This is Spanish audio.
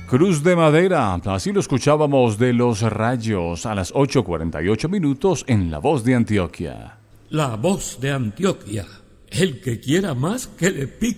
Cruz de Madera, así lo escuchábamos de Los Rayos a las 8:48 en La Voz de Antioquia. La Voz de Antioquia. El que quiera más, que le pique.